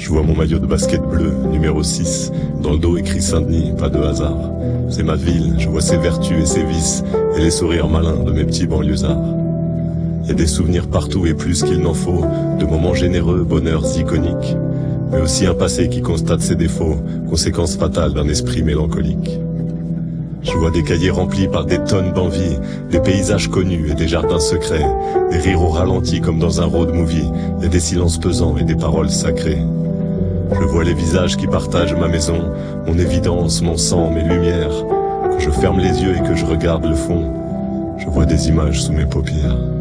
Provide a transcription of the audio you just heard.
Je vois mon maillot de basket bleu, numéro 6, dans le dos écrit Saint-Denis, pas de hasard. C'est ma ville, je vois ses vertus et ses vices, et les sourires malins de mes petits banlieusards. Y a des souvenirs partout et plus qu'il n'en faut, de moments généreux, bonheurs iconiques, mais aussi un passé qui constate ses défauts, conséquences fatales d'un esprit mélancolique. Je vois des cahiers remplis par des tonnes d'envie, des paysages connus et des jardins secrets, des rires au ralenti comme dans un road movie, et des silences pesants et des paroles sacrées. Je vois les visages qui partagent ma maison, mon évidence, mon sang, mes lumières. Quand je ferme les yeux et que je regarde le fond, je vois des images sous mes paupières.